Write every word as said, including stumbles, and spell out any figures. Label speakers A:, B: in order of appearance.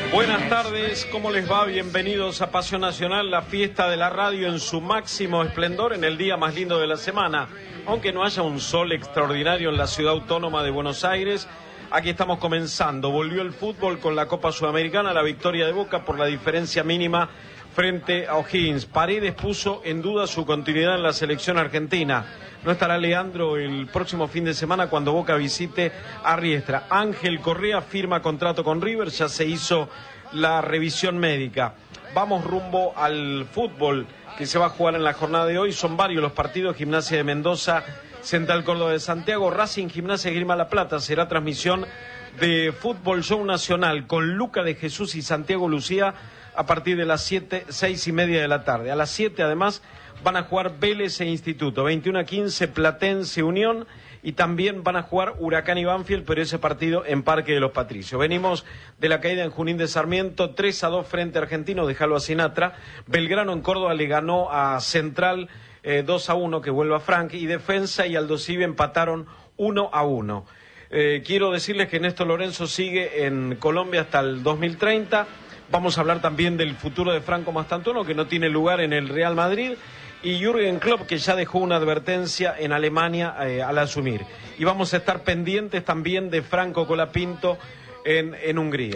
A: Buenas tardes, ¿cómo les va? Bienvenidos a Pasión Nacional, la fiesta de la radio en su máximo esplendor en el día más lindo de la semana. Aunque no haya un sol extraordinario en la ciudad autónoma de Buenos Aires, aquí estamos comenzando. Volvió el fútbol con la Copa Sudamericana, la victoria de Boca por la diferencia mínima frente a O'Higgins. Paredes puso en duda su continuidad en la selección argentina. No estará Leandro el próximo fin de semana cuando Boca visite a Riestra. Ángel Correa firma contrato con River, ya se hizo la revisión médica. Vamos rumbo al fútbol que se va a jugar en la jornada de hoy. Son varios los partidos: Gimnasia de Mendoza, Central Córdoba de Santiago, Racing, Gimnasia Esgrima La Plata. Será transmisión de Fútbol Show Nacional con Luca de Jesús y Santiago Lucía a partir de las siete, seis y media de la tarde. A las siete, además, van a jugar Vélez e Instituto, veintiuno a quince Platense Unión, y también van a jugar Huracán y Banfield, pero ese partido en Parque de los Patricios. Venimos de la caída en Junín de Sarmiento, tres a dos frente a Argentino, déjalo a Sinatra. Belgrano en Córdoba le ganó a Central eh, dos a uno, que vuelva Frank, y Defensa y Aldosivi empataron uno a uno. Eh, quiero decirles que Néstor Lorenzo sigue en Colombia hasta el dos mil treinta. Vamos a hablar también del futuro de Franco Mastantuono, que no tiene lugar en el Real Madrid, y Jürgen Klopp, que ya dejó una advertencia en Alemania eh, al asumir. Y vamos a estar pendientes también de Franco Colapinto en, en Hungría.